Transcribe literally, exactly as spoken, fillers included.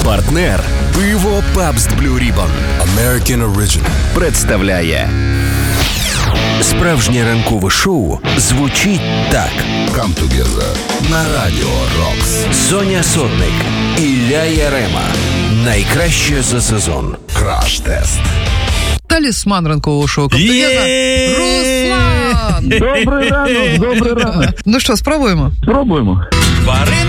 Партнер пиво Пабст Blue Ribbon American Original представляє справжнє ранкове шоу звучить так. Come Together на Радіо Рокс. Соня Сотник, Ілля Ярема. Найкраще за сезон. Краш-тест. Талісман ранкового шоу «Come Together» Руслан! Добрий ранок, добрий ранок. Ну що, спробуємо? Спробуємо.